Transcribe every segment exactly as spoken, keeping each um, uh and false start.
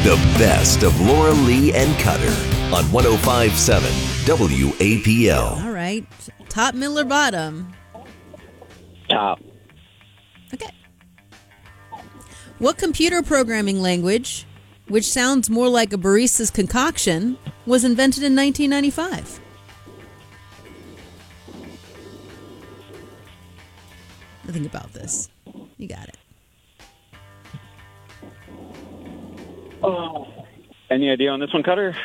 The best of Laura Lee and Cutter on one oh five point seven W A P L. All right. Top, middle, or bottom? Top. Okay. What computer programming language, which sounds more like a barista's concoction, was invented in nineteen ninety-five? Think about this. You got it. Oh. Any idea on this one, Cutter?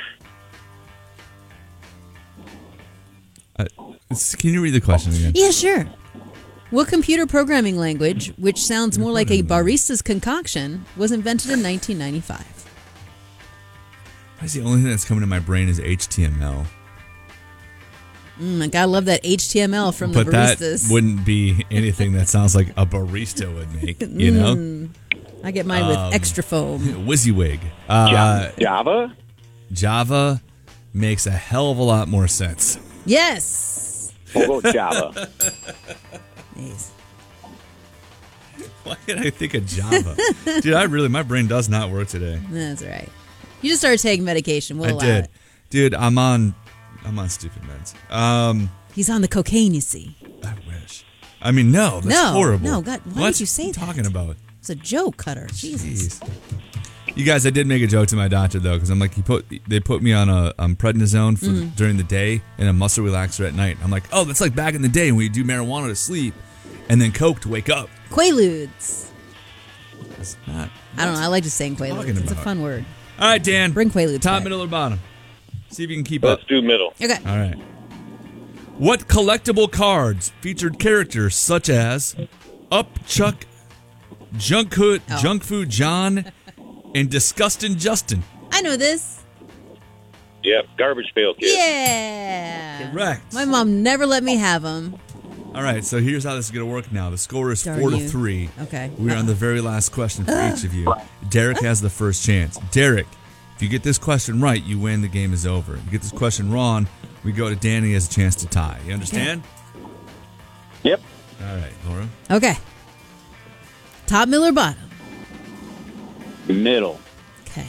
Uh, can you read the question again? Yeah, sure. What computer programming language, which sounds more like a barista's concoction, was invented in nineteen ninety-five? Why is the only thing that's coming to my brain is H T M L? Mm, I gotta love that H T M L from the but baristas. That wouldn't be anything that sounds like a barista would make, you know? Mm, I get mine with Um, extra foam. WYSIWYG. Uh, Java? Java makes a hell of a lot more sense. Yes. We'll go Java. Nice. Why did I think of Java? Dude, I really, my brain does not work today. That's all right. You just started taking medication. We'll I allow did. it. Dude, I'm on, I'm on stupid meds. Um, He's on the cocaine, you see. I wish. I mean, no, that's No, horrible. no, God, why what did you say are you that? talking about? It's a joke, Cutter. Jesus. Jeez. You guys, I did make a joke to my doctor though, because I'm like, he put they put me on a um, prednisone for Mm-hmm. during the day and a muscle relaxer at night. I'm like, oh, that's like back in the day when we do marijuana to sleep, and then coke to wake up. Quaaludes. It's not. I don't know. I like just saying Talking Quaaludes. It's a about? fun word. All right, Dan. Bring Quaaludes Top, back. middle, or bottom? See if you can keep Let's up. do middle. Okay. All right. What collectible cards featured characters such as Up Chuck, Junk Hood, Oh. Junk Food John, and Disgustin' Justin? I know this. Yep, Garbage Pail Kid. Yeah. Correct. My mom never let me have them. All right, so here's how this is going to work now. The score is Darn four to you. three. Okay. We're on the very last question for each of you. Derek has the first chance. Derek, if you get this question right, you win. The game is over. If you get this question wrong, we go to Danny as a chance to tie. You understand? Yep. All right, Laura. Okay. Top, middle, or bottom? Middle. Okay.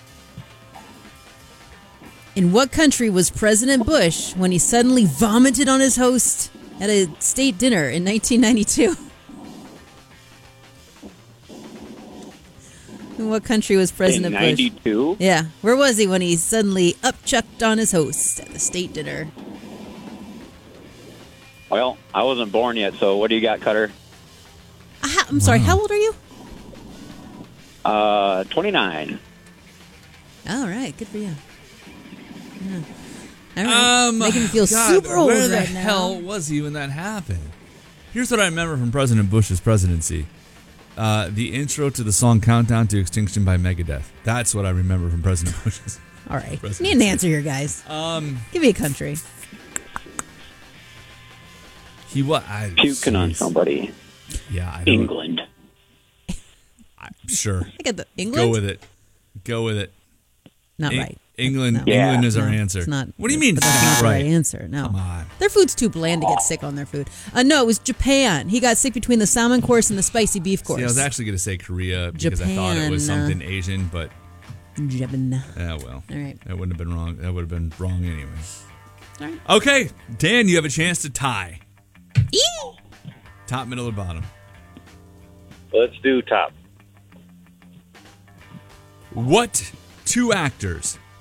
In what country was President Bush when he suddenly vomited on his host at a state dinner in nineteen ninety-two? In what country was President In Bush? ninety-two? Yeah. Where was he when he suddenly upchucked on his host at the state dinner? Well, I wasn't born yet, so what do you got, Cutter? Uh, how- I'm sorry, Wow. how old are you? Uh, twenty-nine. All right, good for you. Yeah. All right. Um, Making me feel God, super old where the right now. hell was he when that happened? Here's what I remember from President Bush's presidency. Uh, the intro to the song Countdown to Extinction by Megadeth. That's what I remember from President Bush's. All right. Presidency. Need an answer here, guys. Um, Give me a country. he was. I, Puking on jeez. somebody. Yeah, I don't. England. I, sure. I got the England. Go with it. Go with it. Not Eng- right. England. No. Yeah. England is our No, answer. It's not. What do you mean? But It's that's not not the right. right answer. No. Come on. Their food's too bland to get sick on their food. Uh, no, it was Japan. He got sick between the salmon course and the spicy beef course. See, I was actually going to say Korea because I thought it was Japan. something Asian, but Japan. yeah, well, All right. that wouldn't have been wrong. That would have been wrong anyway. All right. Okay, Dan, you have a chance to tie. Eee! Top, middle, or bottom? Let's do top. What two actors